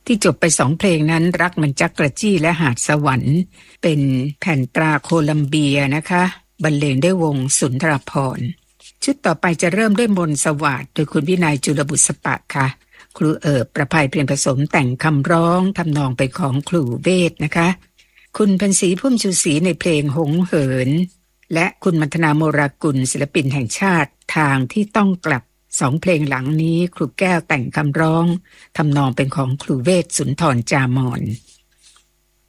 ที่จบไป2เพลงนั้นรักมันจักกระจี้และหาดสวรรค์เป็นแผ่นตราโคลัมเบียนะคะบรรเลงด้วยวงสุนทรภรณ์ชุดต่อไปจะเริ่มด้วยมนต์สวัสดิ์โดยคุณวินัยจุลบุษปะค่ะครูประภัยเพียรผสมแต่งคำร้องทำนองเป็นของครูเวทนะคะคุณพันศรีพุ่มชูศรีในเพลงหงเหินและคุณมัทนาโมรากุลศิลปินแห่งชาติทางที่ต้องกลับ2เพลงหลังนี้ครูแก้วแต่งคำร้องทำนองเป็นของครูเวทสุนทรจามอน